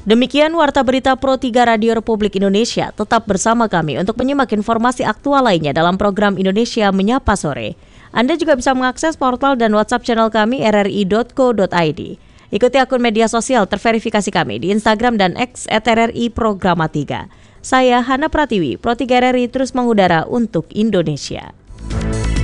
Demikian Warta Berita Pro 3 Radio Republik Indonesia. Tetap bersama kami untuk menyimak informasi aktual lainnya dalam program Indonesia Menyapa Sore. Anda juga bisa mengakses portal dan WhatsApp channel kami rri.co.id. Ikuti akun media sosial terverifikasi kami di Instagram dan X @RRI Programa 3. Saya Hana Pratiwi, Pro 3 RRI terus mengudara untuk Indonesia.